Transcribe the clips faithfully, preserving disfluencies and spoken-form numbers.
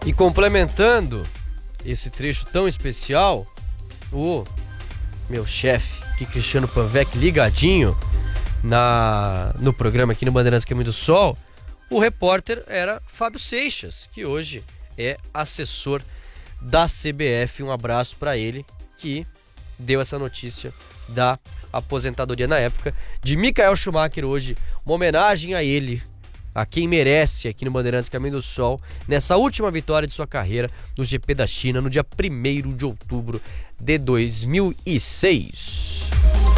E complementando esse trecho tão especial, o meu chefe, que Cristiano Panvec, ligadinho na, no programa aqui no Bandeirantes Caminho do Sol, o repórter era Fábio Seixas, que hoje é assessor da C B F. Um abraço para ele, que deu essa notícia da aposentadoria na época de Michael Schumacher. Hoje, uma homenagem a ele, a quem merece aqui no Bandeirantes Caminho do Sol, nessa última vitória de sua carreira no G P da China, no dia primeiro de outubro de dois mil e seis.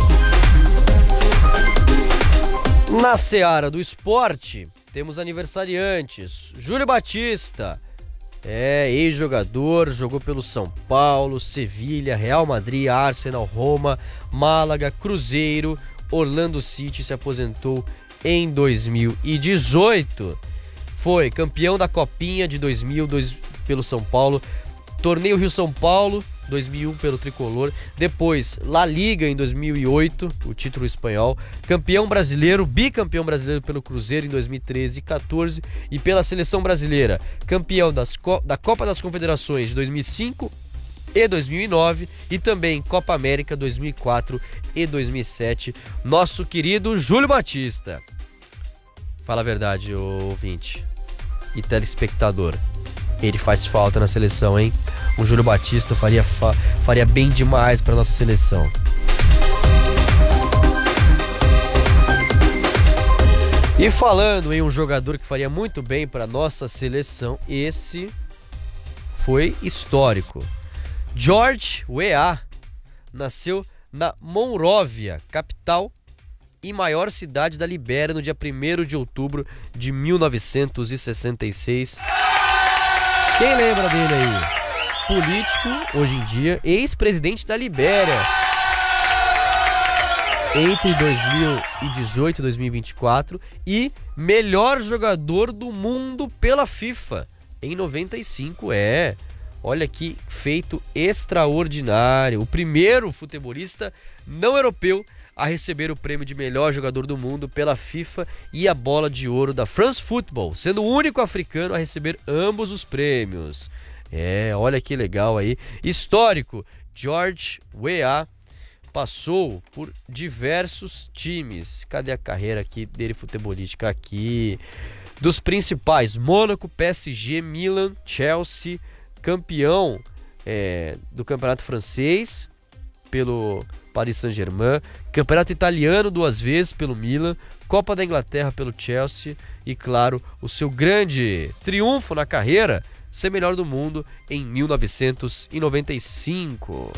Na seara do esporte, temos aniversariantes. Júlio Batista, é ex-jogador, jogou pelo São Paulo, Sevilha, Real Madrid, Arsenal, Roma, Málaga, Cruzeiro, Orlando City. Se aposentou em dois mil e dezoito. Foi campeão da Copinha de dois mil dois, pelo São Paulo, Torneio Rio-São Paulo dois mil e um pelo Tricolor, depois La Liga em dois mil e oito, o título espanhol, campeão brasileiro, bicampeão brasileiro pelo Cruzeiro em dois mil e treze e quatorze, e pela Seleção Brasileira, campeão das Co- da Copa das Confederações de dois mil e cinco e dois mil e nove, e também Copa América dois mil e quatro e dois mil e sete. Nosso querido Júlio Batista. Fala a verdade, ô ouvinte e telespectador, ele faz falta na seleção, hein? O Júlio Batista faria, fa- faria bem demais para nossa seleção. E falando em um jogador que faria muito bem para nossa seleção, esse foi histórico. George Weah nasceu na Monróvia, capital e maior cidade da Libéria, no dia primeiro de outubro de mil novecentos e sessenta e seis. Quem lembra dele aí? Político, hoje em dia, ex-presidente da Libéria. Entre dois mil e dezoito e dois mil e vinte e quatro, e melhor jogador do mundo pela FIFA em noventa e cinco. É, olha que feito extraordinário. O primeiro futebolista não europeu a receber o prêmio de melhor jogador do mundo pela FIFA e a bola de ouro da France Football, sendo o único africano a receber ambos os prêmios. É, olha que legal aí. Histórico, George Weah passou por diversos times. Cadê a carreira aqui dele futebolística? Aqui. Dos principais: Mônaco, P S G, Milan, Chelsea, campeão é, do campeonato francês pelo Paris Saint-Germain, campeonato italiano duas vezes pelo Milan, Copa da Inglaterra pelo Chelsea e, claro, o seu grande triunfo na carreira, ser melhor do mundo em mil novecentos e noventa e cinco.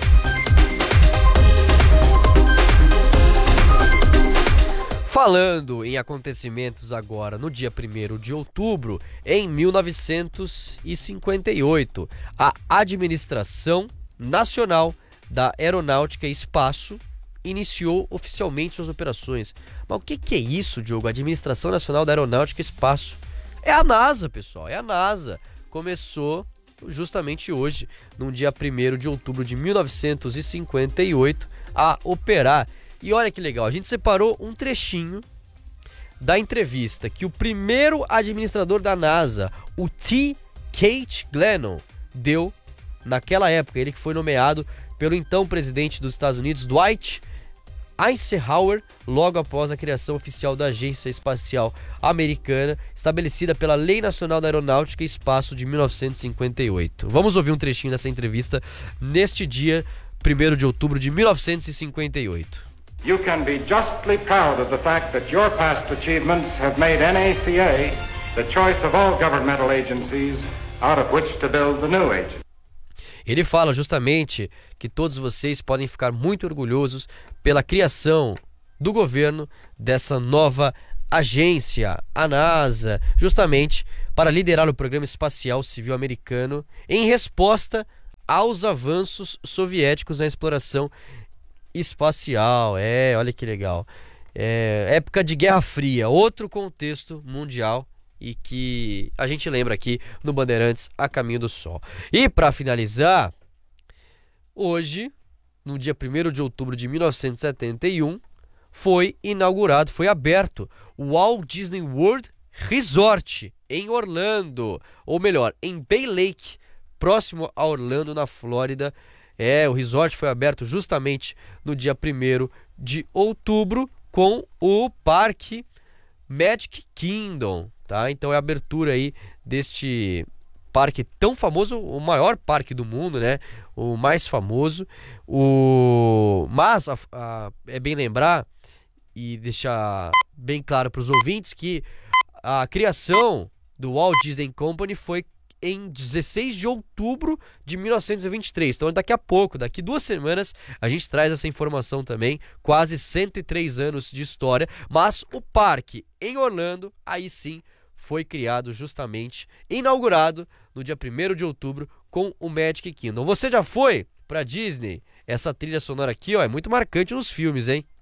Falando em acontecimentos agora, no dia primeiro de outubro, em mil novecentos e cinquenta e oito, a Administração Nacional da Aeronáutica e Espaço iniciou oficialmente suas operações. Mas o que, que é isso, Diogo? Administração Nacional da Aeronáutica e Espaço? É a NASA, pessoal, é a NASA. Começou justamente hoje, no dia primeiro de outubro de mil novecentos e cinquenta e oito, a operar. E olha que legal, a gente separou um trechinho da entrevista que o primeiro administrador da NASA, o T. Kate Glennon, deu naquela época. Ele que foi nomeado pelo então presidente dos Estados Unidos, Dwight Eisenhower, logo após a criação oficial da Agência Espacial Americana, estabelecida pela Lei Nacional da Aeronáutica e Espaço de mil novecentos e cinquenta e oito. Vamos ouvir um trechinho dessa entrevista neste dia primeiro de outubro de mil novecentos e cinquenta e oito. You can be justly proud of the fact that your past achievements have made N A C A the choice of all governmental agencies out of which to build the new agency. Ele fala justamente que todos vocês podem ficar muito orgulhosos pela criação do governo dessa nova agência, a NASA, justamente para liderar o programa espacial civil americano em resposta aos avanços soviéticos na exploração espacial. É, olha que legal. É, época de Guerra Fria, outro contexto mundial e que a gente lembra aqui no Bandeirantes a Caminho do Sol. E para finalizar, hoje, no dia primeiro de outubro de mil novecentos e setenta e um, foi inaugurado, foi aberto o Walt Disney World Resort em Orlando, ou melhor, em Bay Lake, próximo a Orlando, na Flórida. É, o resort foi aberto justamente no dia primeiro de outubro com o parque Magic Kingdom, tá? Então é a abertura aí deste parque tão famoso, o maior parque do mundo, né? O mais famoso. O... Mas a, a, é bem lembrar e deixar bem claro para os ouvintes que a criação do Walt Disney Company foi em dezesseis de outubro de mil novecentos e vinte e três. Então daqui a pouco, daqui duas semanas, a gente traz essa informação também. Quase cento e três anos de história. Mas o parque em Orlando, aí sim, foi criado justamente, inaugurado no dia primeiro de outubro com o Magic Kingdom. Você já foi pra Disney? Essa trilha sonora aqui, ó, é muito marcante nos filmes, hein?